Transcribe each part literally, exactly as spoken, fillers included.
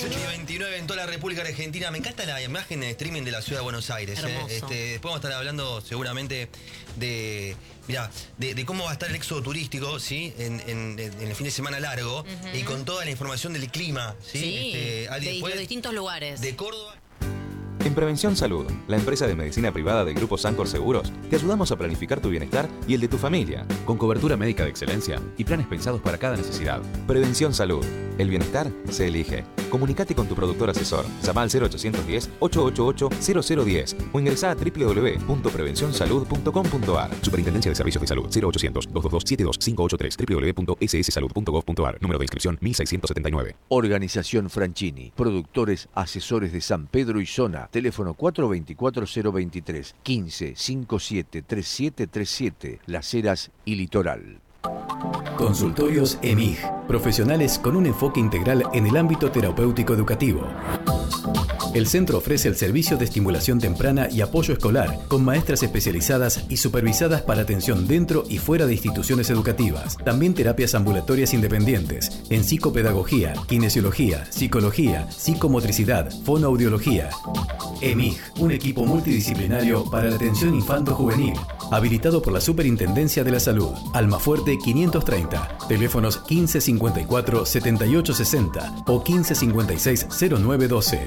dieciocho y veintinueve en toda la República Argentina. Me encanta la imagen de streaming de la ciudad de Buenos Aires. Eh. Este, después vamos a estar hablando seguramente de, mirá, de, de cómo va a estar el éxodo turístico, ¿sí? En, en, en el fin de semana largo. Uh-huh. Y con toda la información del clima, ¿sí? Sí, este, de, después, de distintos lugares. De Córdoba. En Prevención Salud, la empresa de medicina privada del Grupo Sancor Seguros, te ayudamos a planificar tu bienestar y el de tu familia, con cobertura médica de excelencia y planes pensados para cada necesidad. Prevención Salud, el bienestar se elige. Comunicate con tu productor asesor, llama al cero ochocientos diez, ochocientos ochenta y ocho, cero cero diez o ingresá a doble u doble u doble u punto prevención salud punto com punto a r. Superintendencia de Servicios de Salud, cero ochocientos, doscientos veintidós, setenta y dos, quinientos ochenta y tres, doble u doble u doble u punto ese ese salud punto gov punto a r. Número de inscripción mil seiscientos setenta y nueve. Organización Franchini, productores asesores de San Pedro y zona. Teléfono cuatro veinticuatro cero veintitrés, quince cincuenta y siete treinta y siete treinta y siete, Las Heras y Litoral. Consultorios E M I G, profesionales con un enfoque integral en el ámbito terapéutico educativo. El centro ofrece el servicio de estimulación temprana y apoyo escolar, con maestras especializadas y supervisadas para atención dentro y fuera de instituciones educativas. También terapias ambulatorias independientes, en psicopedagogía, kinesiología, psicología, psicomotricidad, fonoaudiología. E M I G, un equipo multidisciplinario para la atención infanto-juvenil, habilitado por la Superintendencia de la Salud. Almafuerte quinientos treinta, teléfonos quince cincuenta y cuatro, setenta y ocho sesenta o quince cincuenta y seis, cero nueve doce.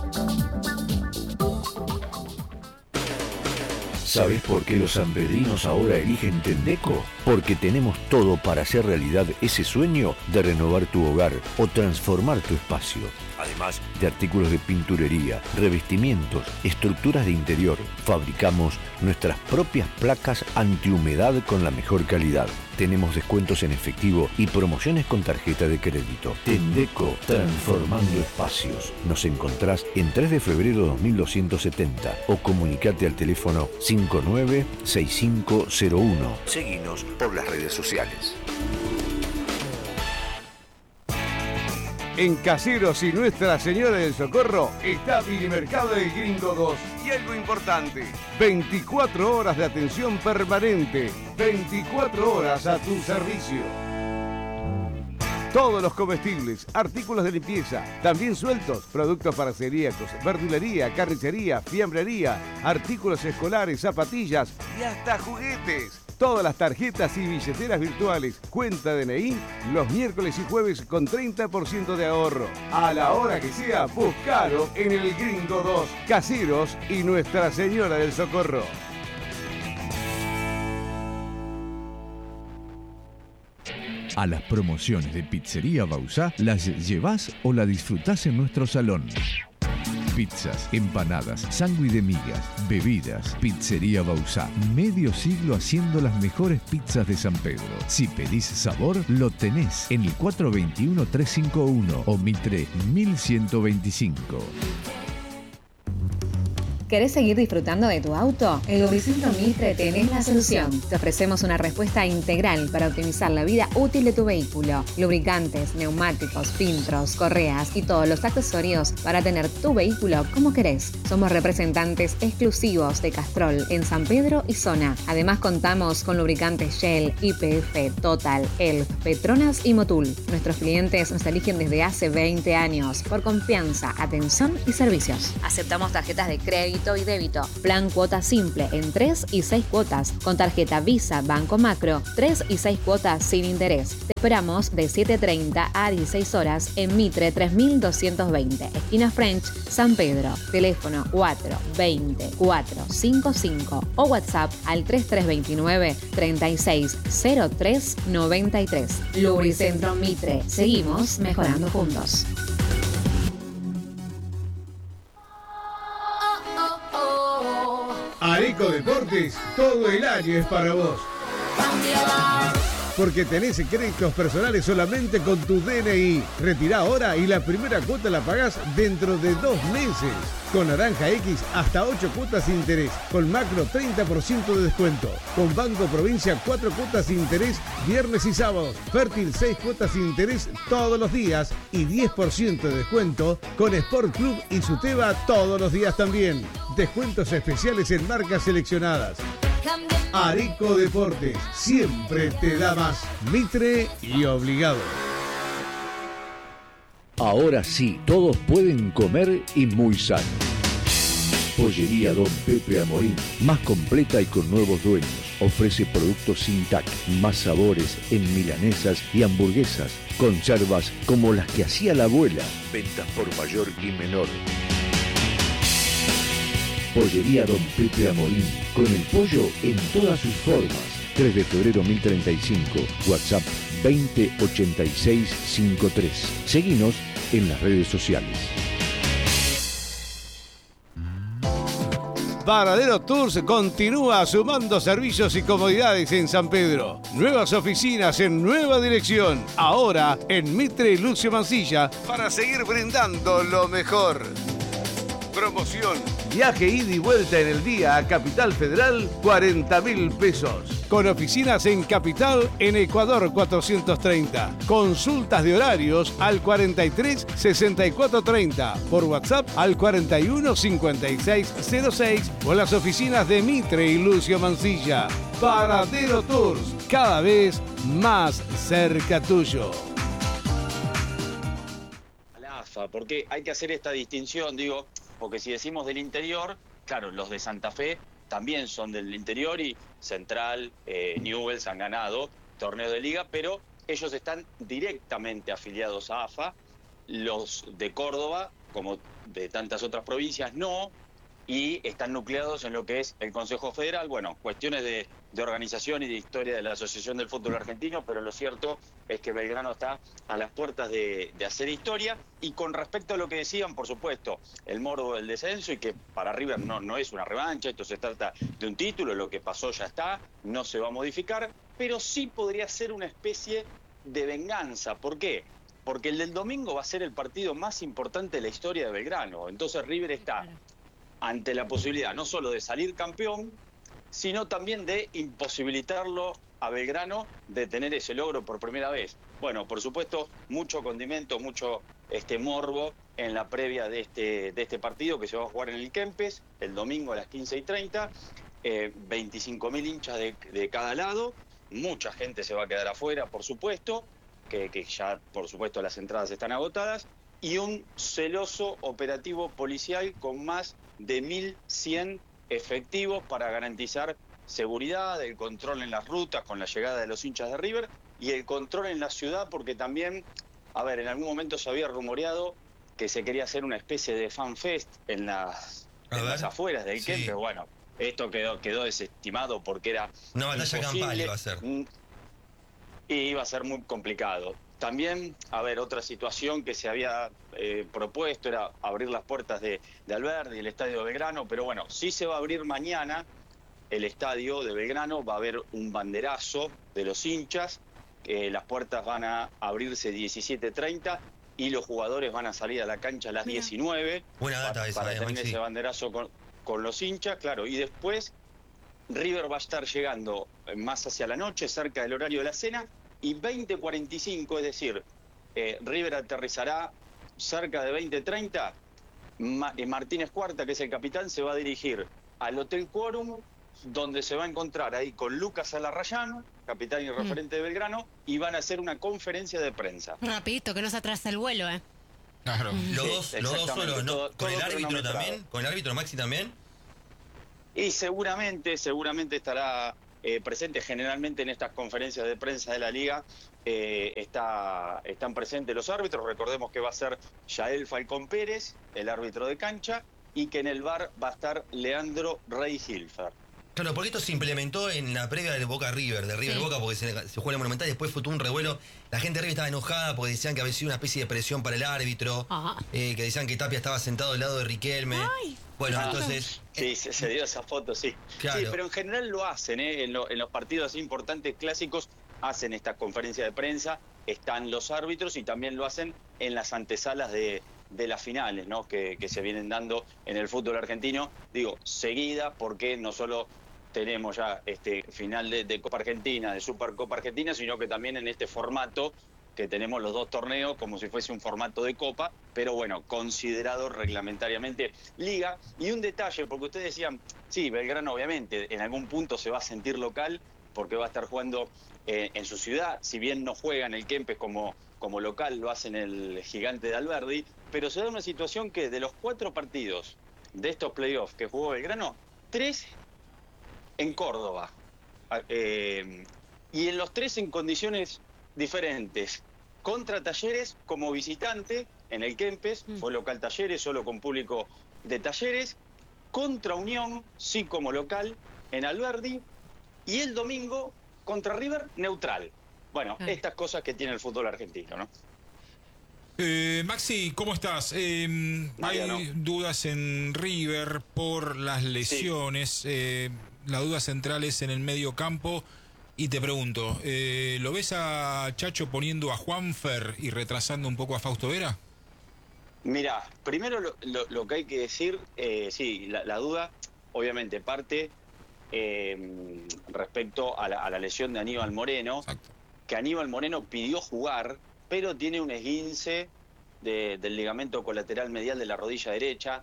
¿Sabes por qué los sanpedrinos ahora eligen Tendeco? Porque tenemos todo para hacer realidad ese sueño de renovar tu hogar o transformar tu espacio. Además de artículos de pinturería, revestimientos, estructuras de interior, fabricamos nuestras propias placas antihumedad con la mejor calidad. Tenemos descuentos en efectivo y promociones con tarjeta de crédito. Tendeco, transformando espacios. Nos encontrás en tres de febrero dos mil doscientos setenta o comunicate al teléfono cinco nueve seis cinco cero uno. Seguinos por las redes sociales. En Caseros y Nuestra Señora del Socorro está Milimercado del Gringo dos. Y algo importante, veinticuatro horas de atención permanente, veinticuatro horas a tu servicio. Todos los comestibles, artículos de limpieza, también sueltos, productos para celíacos, verdulería, carnicería, fiambrería, artículos escolares, zapatillas y hasta juguetes. Todas las tarjetas y billeteras virtuales, cuenta D N I, los miércoles y jueves con treinta por ciento de ahorro. A la hora que sea, buscalo en el Gringo dos, Caseros y Nuestra Señora del Socorro. A las promociones de Pizzería Bausá las llevás o la disfrutás en nuestro salón. Pizzas, empanadas, sándwich de migas, bebidas. Pizzería Bausá. Medio siglo haciendo las mejores pizzas de San Pedro. Si pedís sabor, lo tenés en el cuatro veintiuno, trescientos cincuenta y uno o Mitre mil ciento veinticinco. ¿Querés seguir disfrutando de tu auto? En Lubricentro Mitre tenés la solución. Te ofrecemos una respuesta integral para optimizar la vida útil de tu vehículo. Lubricantes, neumáticos, filtros, correas y todos los accesorios para tener tu vehículo como querés. Somos representantes exclusivos de Castrol en San Pedro y zona. Además contamos con lubricantes Shell, Y P F, Total, Elf, Petronas y Motul. Nuestros clientes nos eligen desde hace veinte años por confianza, atención y servicios. Aceptamos tarjetas de crédito y débito. Plan cuota simple en tres y seis cuotas. Con tarjeta Visa Banco Macro, tres y seis cuotas sin interés. Te esperamos de siete treinta a dieciséis horas en Mitre tres mil doscientos veinte, esquina French, San Pedro. Teléfono cuatro veinte, cuatrocientos cincuenta y cinco o WhatsApp al tres tres veintinueve, treinta y seis, cero tres noventa y tres. Lubricentro Mitre. Seguimos mejorando juntos. Areco Deportes, todo el año es para vos. Porque tenés créditos personales solamente con tu D N I. Retirá ahora y la primera cuota la pagás dentro de dos meses. Con Naranja X hasta ocho cuotas sin interés. Con Macro treinta por ciento de descuento. Con Banco Provincia cuatro cuotas sin interés viernes y sábados. Fértil seis cuotas sin interés todos los días. Y diez por ciento de descuento con Sport Club y Suteba todos los días también. Descuentos especiales en marcas seleccionadas. Areco Deportes, siempre te da más. Mitre y obligado. Ahora sí, todos pueden comer y muy sano. Pollería Don Pepe Amorín, más completa y con nuevos dueños. Ofrece productos sin T A C, más sabores en milanesas y hamburguesas. Conservas como las que hacía la abuela. Ventas por mayor y menor. Pollería Don Pepe Amorín, con el pollo en todas sus formas. tres de febrero mil treinta y cinco, WhatsApp veinte ochenta y seis cincuenta y tres. Seguinos en las redes sociales. Varadero Tours continúa sumando servicios y comodidades en San Pedro. Nuevas oficinas en nueva dirección. Ahora en Mitre y Lucio Mancilla para seguir brindando lo mejor. Promoción. Viaje ida y vuelta en el día a Capital Federal, cuarenta mil pesos. Con oficinas en Capital, en Ecuador cuatrocientos treinta. Consultas de horarios al cuarenta y tres sesenta y cuatro treinta. Por WhatsApp al cuarenta y uno cincuenta y seis cero seis o en las oficinas de Mitre y Lucio Mancilla. Varadero Tours, cada vez más cerca tuyo. La A F A, porque hay que hacer esta distinción, digo, porque si decimos del interior, claro, los de Santa Fe también son del interior y Central, eh, Newell's han ganado torneos de liga, pero ellos están directamente afiliados a A F A. Los de Córdoba, como de tantas otras provincias, no, y están nucleados en lo que es el Consejo Federal. Bueno, cuestiones de, de organización y de historia de la Asociación del Fútbol Argentino, pero lo cierto es que Belgrano está a las puertas de, de hacer historia. Y con respecto a lo que decían, por supuesto, el morbo del descenso, y que para River no, no es una revancha, esto se trata de un título, lo que pasó ya está, no se va a modificar, pero sí podría ser una especie de venganza. ¿Por qué? Porque el del domingo va a ser el partido más importante de la historia de Belgrano. Entonces River está ante la posibilidad no solo de salir campeón, sino también de imposibilitarlo a Belgrano de tener ese logro por primera vez. Bueno, por supuesto, mucho condimento, mucho este morbo en la previa de este, de este partido que se va a jugar en el Kempes, el domingo a las quince y treinta, eh, veinticinco mil hinchas de, de cada lado, mucha gente se va a quedar afuera, por supuesto, que, que ya, por supuesto, las entradas están agotadas, y un celoso operativo policial con más de mil cien efectivos para garantizar seguridad, el control en las rutas con la llegada de los hinchas de River y el control en la ciudad, porque también, a ver, en algún momento se había rumoreado que se quería hacer una especie de fanfest en las, en las afueras del Kempes, pero bueno, esto quedó, quedó desestimado porque era una batalla campal iba a ser. Y iba a ser muy complicado. También, a ver, otra situación que se había eh, propuesto era abrir las puertas de, de Alberdi, el estadio de Belgrano, pero bueno, sí se va a abrir mañana el estadio de Belgrano, va a haber un banderazo de los hinchas, eh, las puertas van a abrirse diecisiete treinta y los jugadores van a salir a la cancha a las Mira. diecinueve. Buena data para, esa, para eh, tener Maxi. ese banderazo con, con los hinchas, claro, y después River va a estar llegando más hacia la noche, cerca del horario de la cena, y veinte cuarenta y cinco, es decir, eh, River aterrizará cerca de veinte treinta, Ma eh, Martínez Cuarta, que es el capitán, se va a dirigir al Hotel Quórum, donde se va a encontrar ahí con Lucas Alarrayán, capitán y referente mm. de Belgrano, y van a hacer una conferencia de prensa. Rapidito, que no se atrasa el vuelo, ¿eh? Claro. Sí, Los dos, los dos solos, ¿no? Todo, ¿Con todo el árbitro también? ¿Con el árbitro Maxi también? Y seguramente, seguramente estará eh, presente. Generalmente en estas conferencias de prensa de la Liga eh, está, están presentes los árbitros. Recordemos que va a ser Yael Falcón Pérez, el árbitro de cancha, y que en el V A R va a estar Leandro Rey Hilfer. Claro, porque esto se implementó en la previa del Boca River, de River sí. Boca, porque se, se jugó en el Monumental y después fue todo un revuelo. La gente de River estaba enojada porque decían que había sido una especie de presión para el árbitro, eh, que decían que Tapia estaba sentado al lado de Riquelme. Ay. Bueno, ah, entonces... Sí, se, se dio esa foto, sí. Claro. Sí, pero en general lo hacen, ¿eh? En, lo, en los partidos importantes clásicos hacen esta conferencia de prensa, están los árbitros y también lo hacen en las antesalas de... de las finales, ¿no? que, que se vienen dando en el fútbol argentino, digo, seguida, porque no solo tenemos ya este final de, de Copa Argentina, de Supercopa Argentina, sino que también en este formato que tenemos los dos torneos como si fuese un formato de Copa, pero bueno, considerado reglamentariamente Liga. Y un detalle, porque ustedes decían, sí, Belgrano obviamente en algún punto se va a sentir local, porque va a estar jugando eh, en su ciudad, si bien no juega en el Kempes como como local lo hacen el Gigante de Alberdi, pero se da una situación que de los cuatro partidos de estos playoffs que jugó Belgrano, tres en Córdoba. Eh, y en los tres en condiciones diferentes. Contra Talleres como visitante en el Kempes, fue local Talleres, solo con público de Talleres. Contra Unión, sí como local, en Alberdi. Y el domingo contra River, neutral. Bueno, ah. estas cosas que tiene el fútbol argentino, ¿no? Eh, Maxi, ¿cómo estás? Eh, hay no. dudas en River por las lesiones. Sí. Eh, la duda central es en el medio campo. Y te pregunto, eh, ¿lo ves a Chacho poniendo a Juanfer y retrasando un poco a Fausto Vera? Mira, primero lo, lo, lo que hay que decir, eh, sí, la, la duda obviamente parte eh, respecto a la, a la lesión de Aníbal Moreno. Exacto. Que Aníbal Moreno pidió jugar, pero tiene un esguince de, del ligamento colateral medial de la rodilla derecha.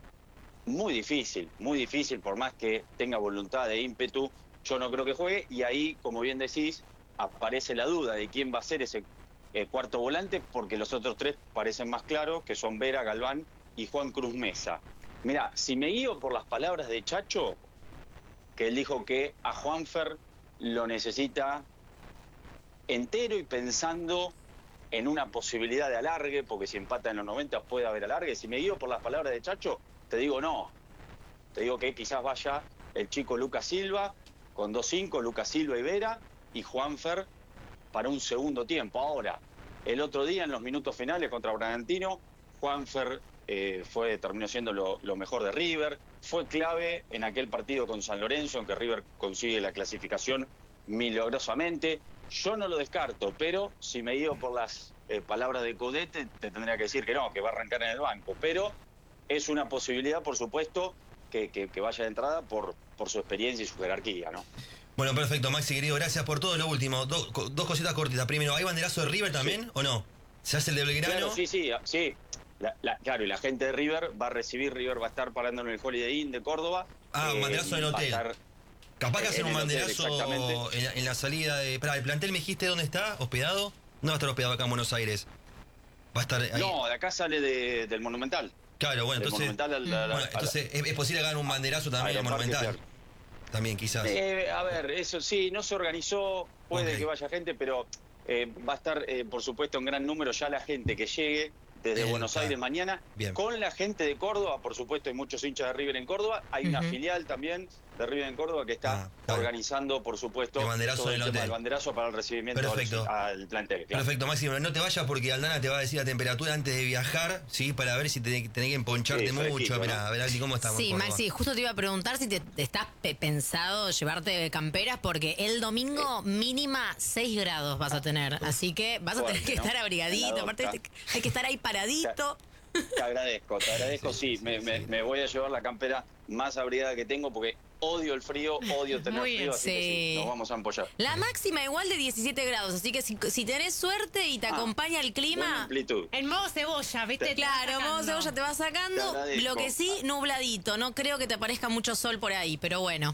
Muy difícil, muy difícil, por más que tenga voluntad de ímpetu, yo no creo que juegue. Y ahí, como bien decís, aparece la duda de quién va a ser ese eh, cuarto volante, porque los otros tres parecen más claros, que son Vera, Galván y Juan Cruz Mesa. Mirá, si me guío por las palabras de Chacho, que él dijo que a Juanfer lo necesita entero y pensando en una posibilidad de alargue, porque si empata en los noventa puede haber alargue. Si me guío por las palabras de Chacho, te digo no. Te digo que quizás vaya el chico Lucas Silva, con dos cinco, Lucas Silva y Vera, y Juanfer para un segundo tiempo. Ahora, el otro día en los minutos finales contra Bragantino, Juanfer eh, fue, terminó siendo lo, lo mejor de River, fue clave en aquel partido con San Lorenzo, en que River consigue la clasificación milagrosamente. Yo no lo descarto, pero si me guío por las eh, palabras de Codete, te tendría que decir que no, que va a arrancar en el banco. Pero es una posibilidad, por supuesto, que, que, que vaya de entrada por, por su experiencia y su jerarquía, ¿no? Bueno, perfecto, Maxi, querido, gracias por todo. Lo último, do, dos cositas cortitas. Primero, ¿hay banderazo de River también, sí, o no? ¿Se hace el de Belgrano? Claro, sí, sí, sí. La, la, claro, y la gente de River va a recibir, River va a estar parando en el Holiday Inn de Córdoba. Ah, eh, banderazo en el hotel. Estar, Capaz que hacen un banderazo hotel, en, la, en la salida de... Espera, ¿el plantel me dijiste dónde está hospedado? No va a estar hospedado acá en Buenos Aires. Va a estar ahí. No, de acá sale de, del Monumental. Claro, bueno, entonces... Monumental a la, bueno, entonces ¿es, es posible que hagan un banderazo también en Monumental? También, quizás. Eh, a ver, eso sí, no se organizó, puede okay. que vaya gente, pero eh, va a estar, eh, por supuesto, en gran número ya la gente que llegue desde Bien, Buenos Aires mañana, Bien. con la gente de Córdoba, por supuesto, hay muchos hinchas de River en Córdoba, hay uh-huh. una filial también de River en Córdoba que está ah, claro. organizando, por supuesto, el banderazo, todo el, del tema del banderazo para el recibimiento Perfecto. al, al plantel. Claro. Perfecto, Máximo, no te vayas porque Aldana te va a decir la temperatura antes de viajar, ¿sí? Para ver si tenés, tenés que emponcharte sí, mucho, ¿no? Mirá, a ver cómo estamos. Sí, Maxi, justo te iba a preguntar si te, te estás pensado llevarte camperas, porque el domingo mínima seis grados vas a tener, así que vas a tener que estar abrigadito, aparte hay que estar ahí paradito. Te agradezco, te agradezco, sí, sí, me, me, me voy a llevar la campera más abrigada que tengo porque odio el frío, odio tener Muy frío, así sí. que sí, nos vamos a ampollar. La máxima igual de diecisiete grados, así que si, si tenés suerte y te ah, acompaña el clima... En modo cebolla, ¿viste? Claro, en modo cebolla te va sacando, lo que sí, nubladito, no creo que te aparezca mucho sol por ahí, pero bueno.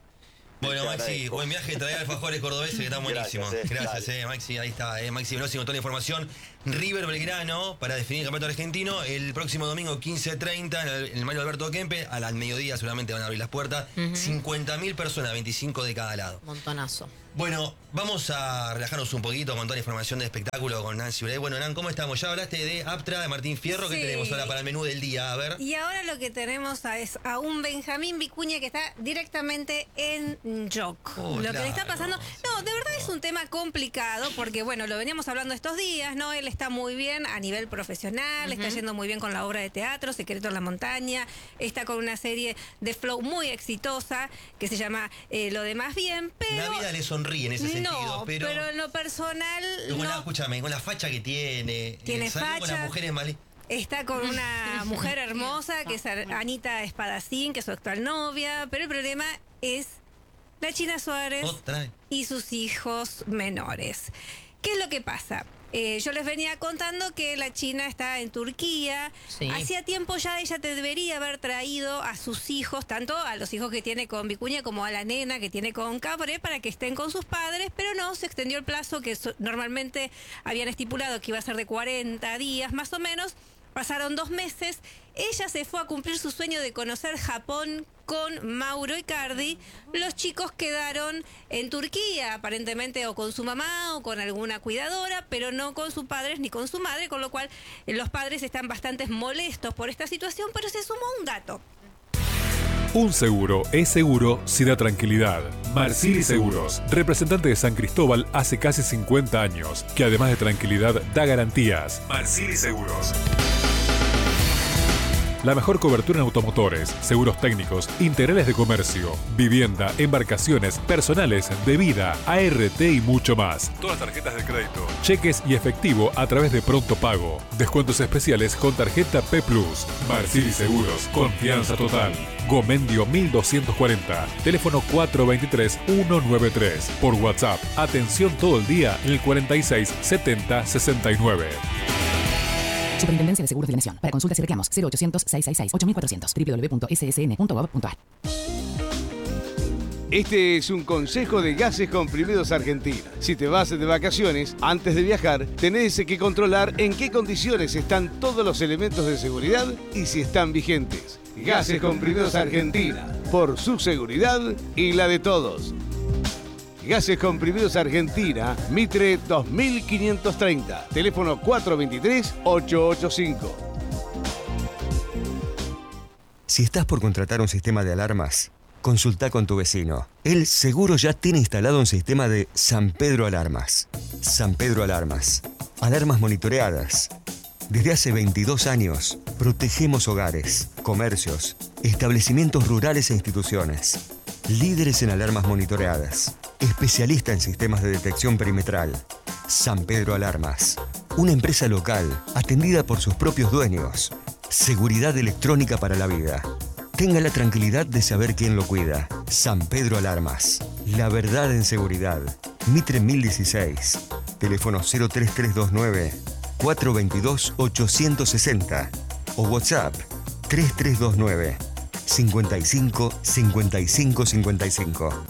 Bueno, Maxi, buen viaje, trae alfajores cordobeses que están buenísimos. Gracias, eh, Gracias eh, Maxi, ahí está, eh, Maxi Velosi con toda la información. River Belgrano para definir el campeonato argentino el próximo domingo quince treinta en el, en el Mario Alberto Kempe. Al, al mediodía seguramente van a abrir las puertas. Uh-huh. cincuenta mil personas, veinticinco de cada lado. Montonazo. Bueno, vamos a relajarnos un poquito con toda la información de espectáculo con Nancy Uray. Bueno, Nan, ¿cómo estamos? Ya hablaste de Aptra, de Martín Fierro. Sí. ¿Qué tenemos ahora para el menú del día? A ver. Y ahora lo que tenemos es a un Benjamín Vicuña que está directamente en shock. Oh, lo claro. que le está pasando... No, de verdad es un tema complicado porque, bueno, lo veníamos hablando estos días, ¿no? Él está muy bien a nivel profesional, uh-huh. está yendo muy bien con la obra de teatro, Secreto en la Montaña, está con una serie de Flow muy exitosa que se llama eh, Lo Demás Bien, pero... La vida le sonríe en ese sentido, no, pero... pero en lo personal... Con no. la, escúchame, con la facha que tiene... Tiene eh, facha. Con las mujeres mal... Está con una mujer hermosa, que es Anita Espadacín, que es su actual novia, pero el problema es la China Suárez Otra. y sus hijos menores. ¿Qué es lo que pasa? Eh, yo les venía contando que la China está en Turquía. Sí. Hacía tiempo ya ella te debería haber traído a sus hijos, tanto a los hijos que tiene con Vicuña como a la nena que tiene con Cabré, para que estén con sus padres, pero no, se extendió el plazo que so- normalmente habían estipulado que iba a ser de cuarenta días más o menos. Pasaron dos meses, ella se fue a cumplir su sueño de conocer Japón con Mauro Icardi. Los chicos quedaron en Turquía, aparentemente o con su mamá o con alguna cuidadora, pero no con sus padres ni con su madre, con lo cual eh, los padres están bastante molestos por esta situación, pero se sumó un dato. Un seguro es seguro si da tranquilidad. Marsili Seguros, representante de San Cristóbal hace casi cincuenta años, que además de tranquilidad da garantías. Marsili Seguros. La mejor cobertura en automotores, seguros técnicos, integrales de comercio, vivienda, embarcaciones, personales, de vida, A R T y mucho más. Todas las tarjetas de crédito, cheques y efectivo a través de Pronto Pago. Descuentos especiales con tarjeta P Plus. Marsili Seguros, confianza total. Gomendio mil doscientos cuarenta, teléfono cuatro dos tres, uno nueve tres. Por WhatsApp, atención todo el día en el cuarenta y seis, setenta, sesenta y nueve. Superintendencia de Seguros de la Nación. Para consultas y reclamos, cero ochocientos, seiscientos sesenta y seis, ocho mil cuatrocientos, doble u doble u doble u punto ese ese ene punto gov punto a r. Este es un consejo de Gases Comprimidos Argentina. Si te vas de vacaciones, antes de viajar, tenés que controlar en qué condiciones están todos los elementos de seguridad y si están vigentes. Gases Comprimidos Argentina, por su seguridad y la de todos. Gases Comprimidos Argentina, Mitre dos mil quinientos treinta, teléfono cuatro dos tres, ocho ocho cinco. Si estás por contratar un sistema de alarmas, consulta con tu vecino. Él seguro ya tiene instalado un sistema de San Pedro Alarmas. San Pedro Alarmas. Alarmas monitoreadas. Desde hace veintidós años, protegemos hogares, comercios, establecimientos rurales e instituciones. Líderes en alarmas monitoreadas. Especialista en sistemas de detección perimetral. San Pedro Alarmas. Una empresa local, atendida por sus propios dueños. Seguridad electrónica para la vida. Tenga la tranquilidad de saber quién lo cuida. San Pedro Alarmas. La verdad en seguridad. Mitre mil dieciséis. Teléfono cero tres tres dos nueve, cuatro dos dos, ocho seis cero. O WhatsApp tres tres dos nueve, cincuenta y cinco, cincuenta y cinco, cincuenta y cinco.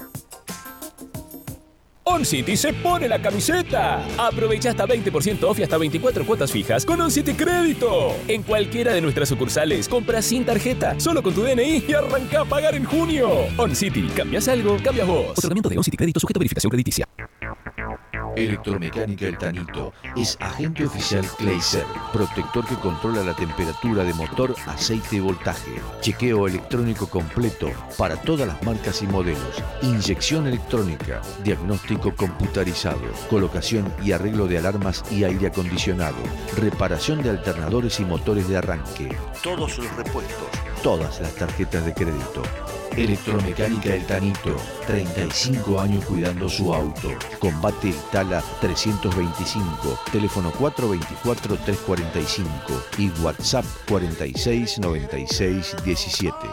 OnCity se pone la camiseta. Aprovecha hasta veinte por ciento off y hasta veinticuatro cuotas fijas con OnCity Crédito. En cualquiera de nuestras sucursales, compra sin tarjeta, solo con tu D N I y arranca a pagar en junio. OnCity, cambias algo, cambias vos. Otorgamiento de OnCity Crédito sujeto a verificación crediticia. Electromecánica El Tanito es agente oficial Clayser, protector que controla la temperatura de motor, aceite y voltaje. Chequeo electrónico completo para todas las marcas y modelos. Inyección electrónica, diagnóstico computarizado, colocación y arreglo de alarmas y aire acondicionado, reparación de alternadores y motores de arranque. Todos los repuestos, todas las tarjetas de crédito. Electromecánica El Tanito, treinta y cinco años cuidando su auto. Combate Itala trescientos veinticinco, teléfono cuatro dos cuatro, tres cuatro cinco y WhatsApp cuarenta y seis, noventa y seis, diecisiete.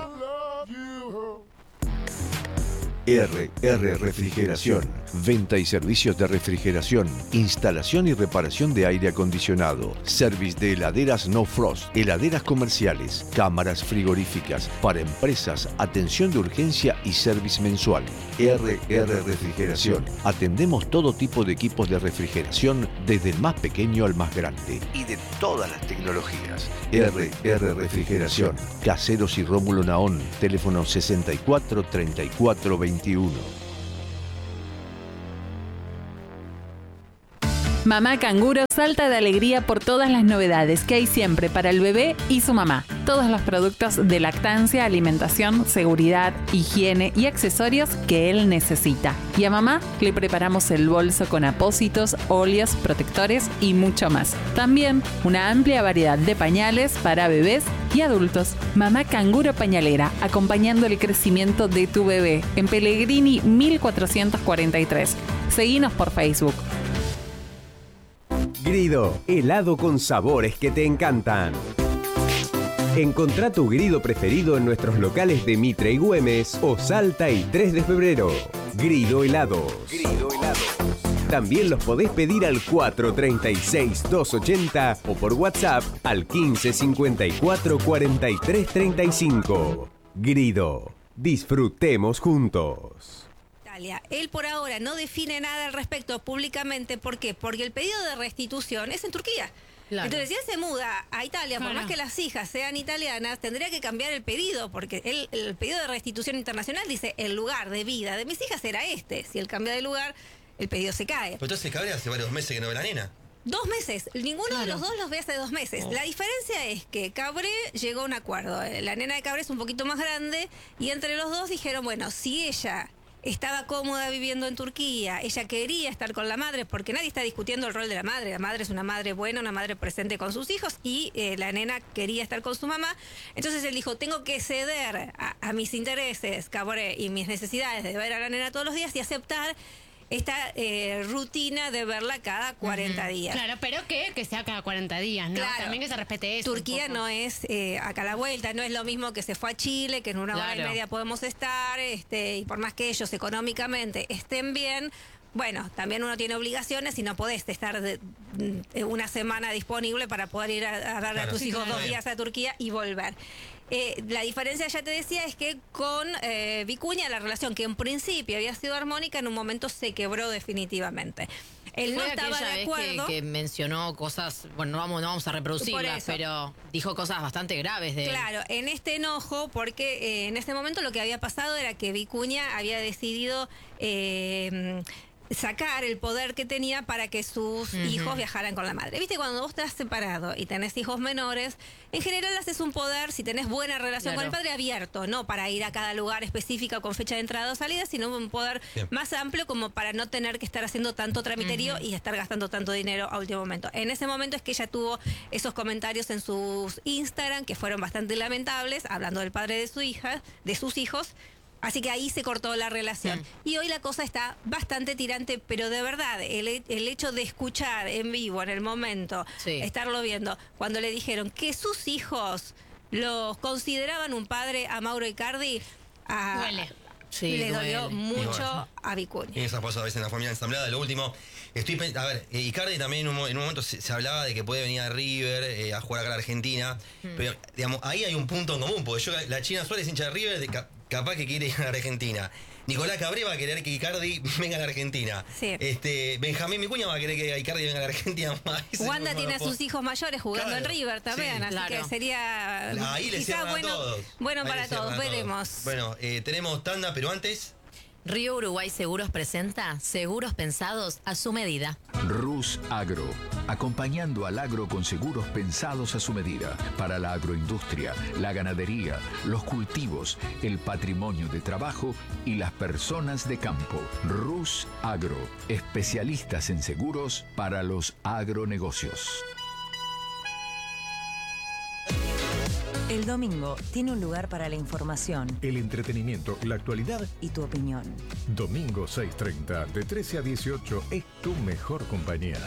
R R Refrigeración. Venta y servicios de refrigeración, instalación y reparación de aire acondicionado, service de heladeras No Frost, heladeras comerciales, cámaras frigoríficas, para empresas, atención de urgencia y service mensual. R R Refrigeración. Atendemos todo tipo de equipos de refrigeración, desde el más pequeño al más grande, y de todas las tecnologías. R R Refrigeración. Caseros y Rómulo Naón, teléfono sesenta y cuatro, treinta y cuatro, veintiuno. Mamá Canguro salta de alegría por todas las novedades que hay siempre para el bebé y su mamá. Todos los productos de lactancia, alimentación, seguridad, higiene y accesorios que él necesita. Y a mamá le preparamos el bolso con apósitos, óleos, protectores y mucho más. También una amplia variedad de pañales para bebés y adultos. Mamá Canguro Pañalera, acompañando el crecimiento de tu bebé. En Pellegrini mil cuatrocientos cuarenta y tres. Seguinos por Facebook. Grido, helado con sabores que te encantan. Encontrá tu Grido preferido en nuestros locales de Mitre y Güemes o Salta y tres de febrero. Grido Helados. Grido Helados. También los podés pedir al cuatro tres seis, dos ocho cero o por WhatsApp al quince cincuenta y cuatro cuarenta y tres treinta y cinco. Grido. Disfrutemos juntos. Él por ahora no define nada al respecto públicamente. ¿Por qué? Porque el pedido de restitución es en Turquía. Claro. Entonces, si él se muda a Italia, por claro. más que las hijas sean italianas, tendría que cambiar el pedido, porque él, el pedido de restitución internacional dice el lugar de vida de mis hijas era este. Si él cambia de lugar, el pedido se cae. Pero entonces Cabré hace varios meses que no ve la nena. Dos meses. Ninguno claro. de los dos los ve hace dos meses. Oh. La diferencia es que Cabré llegó a un acuerdo. La nena de Cabré es un poquito más grande y entre los dos dijeron, bueno, si ella estaba cómoda viviendo en Turquía, ella quería estar con la madre, porque nadie está discutiendo el rol de la madre. La madre es una madre buena, una madre presente con sus hijos, y eh, la nena quería estar con su mamá. Entonces él dijo, tengo que ceder a, a mis intereses, Cabré, y mis necesidades de ver a la nena todos los días y aceptar esta eh, rutina de verla cada cuarenta uh-huh. días. Claro, pero que, que sea cada cuarenta días, ¿no? Claro. También que se respete eso. Turquía no es eh, acá a la vuelta, no es lo mismo que se fue a Chile, que en una claro. hora y media podemos estar, este, y por más que ellos económicamente estén bien, bueno, también uno tiene obligaciones y no podés estar de, de una semana disponible para poder ir a, a ver claro. a tus sí, hijos claro. dos días a Turquía y volver. Eh, la diferencia, ya te decía, es que con eh, Vicuña la relación que en principio había sido armónica, en un momento se quebró definitivamente. Él no estaba de acuerdo. Que, que mencionó cosas, bueno, no vamos, no vamos a reproducirlas, pero dijo cosas bastante graves de Claro, en este enojo, porque eh, en este momento lo que había pasado era que Vicuña había decidido Eh, sacar el poder que tenía para que sus uh-huh. hijos viajaran con la madre. Viste, cuando vos estás separado y tenés hijos menores, en general haces un poder, si tenés buena relación claro. con el padre, abierto, no para ir a cada lugar específico con fecha de entrada o salida, sino un poder Bien. más amplio como para no tener que estar haciendo tanto tramiterío uh-huh. y estar gastando tanto dinero a último momento. En ese momento es que ella tuvo esos comentarios en sus Instagram que fueron bastante lamentables, hablando del padre de su hija, de sus hijos. Así que ahí se cortó la relación. Mm. Y hoy la cosa está bastante tirante, pero de verdad, el, el hecho de escuchar en vivo, en el momento, sí. estarlo viendo, cuando le dijeron que sus hijos los consideraban un padre a Mauro Icardi, a, duele. Sí, le dolió duele. mucho bueno, a Vicuña. Y esas cosas a veces en la familia ensamblada. Lo último, estoy a ver, eh, Icardi también en un, en un momento se, se hablaba de que puede venir a River eh, a jugar acá a la Argentina, mm. pero digamos, ahí hay un punto en común, porque yo, la China Suárez hincha de River, de, capaz que quiere ir a la Argentina. Nicolás Cabré va a querer que Icardi venga a la Argentina. Sí. Este, Benjamín Vicuña va a querer que Icardi venga a la Argentina. Wanda tiene a sus hijos mayores jugando claro. en River también, sí, así claro. que sería ahí le quizá bueno, a todos. bueno ahí para todos, veremos. Todos. Bueno, eh, tenemos tanda, pero antes... Río Uruguay Seguros presenta seguros pensados a su medida. Rus Agro, acompañando al agro con seguros pensados a su medida para la agroindustria, la ganadería, los cultivos, el patrimonio de trabajo y las personas de campo. Rus Agro, especialistas en seguros para los agronegocios. El domingo tiene un lugar para la información, el entretenimiento, la actualidad y tu opinión. Domingo seis treinta, de trece a dieciocho, es tu mejor compañía.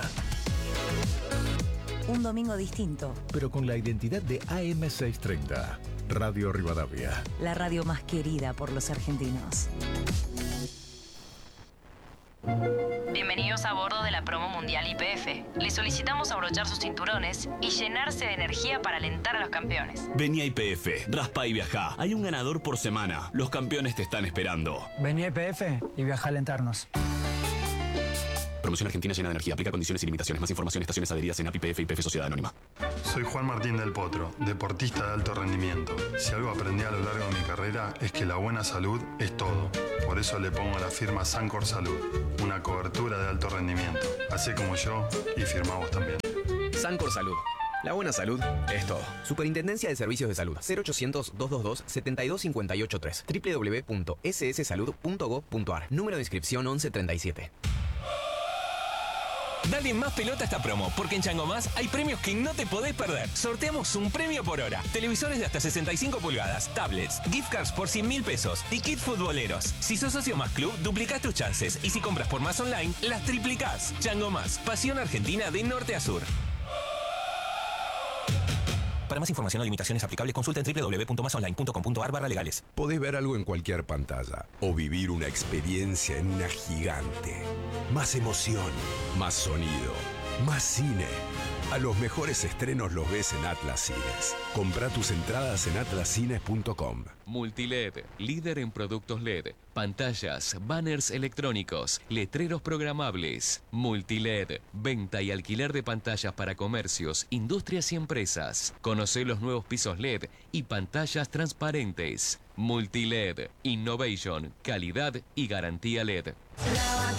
Un domingo distinto, pero con la identidad de A M seiscientos treinta, Radio Rivadavia. La radio más querida por los argentinos. Bienvenidos a bordo de la promo mundial Y P F. Les solicitamos abrochar sus cinturones y llenarse de energía para alentar a los campeones. Vení a Y P F, raspa y viajá. Hay un ganador por semana. Los campeones te están esperando. Vení a Y P F y viajá a alentarnos. Promoción Argentina llena de energía. Aplica condiciones y limitaciones. Más información, estaciones adheridas en A P I P F y P F Sociedad Anónima. Soy Juan Martín del Potro, deportista de alto rendimiento. Si algo aprendí a lo largo de mi carrera es que la buena salud es todo. Por eso le pongo a la firma Sancor Salud, una cobertura de alto rendimiento. Hacé como yo y firmá vos también. Sancor Salud. La buena salud es todo. Superintendencia de Servicios de Salud. cero ochocientos, doscientos veintidós, setenta y dos cincuenta y ocho tres. doble u doble u doble u punto ese ese salud punto gob punto ar. Número de inscripción once treinta y siete. Dale más pelota a esta promo, porque en Chango Más hay premios que no te podés perder. Sorteamos un premio por hora. Televisores de hasta sesenta y cinco pulgadas, tablets, gift cards por cien mil pesos y kit futboleros. Si sos socio Más Club, duplicás tus chances. Y si compras por Más Online, las triplicás. Chango Más, pasión argentina de norte a sur. Para más información o limitaciones aplicables, consulta en doble u doble u doble u punto más online punto com punto a r barra legales. Podés ver algo en cualquier pantalla o vivir una experiencia en una gigante. Más emoción, más sonido, más cine. A los mejores estrenos los ves en Atlas Cines. Comprá tus entradas en atlas cines punto com. Multiled, líder en productos L E D, pantallas, banners electrónicos, letreros programables. Multiled, venta y alquiler de pantallas para comercios, industrias y empresas. Conocé los nuevos pisos L E D y pantallas transparentes. Multiled, innovation, calidad y garantía L E D.